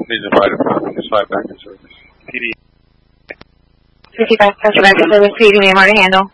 Please invite him. Dispatch back in service. PD. 55 back in service. PD, name, how to handle.